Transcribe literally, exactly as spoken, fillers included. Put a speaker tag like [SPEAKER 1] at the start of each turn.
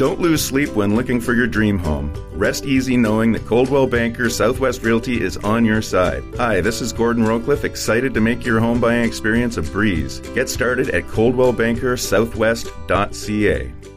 [SPEAKER 1] Don't lose sleep when looking for your dream home. Rest easy knowing that Coldwell Banker Southwest Realty is on your side. Hi, this is Gordon Rowcliffe, excited to make your home buying experience a breeze. Get started at coldwell banker southwest dot c a.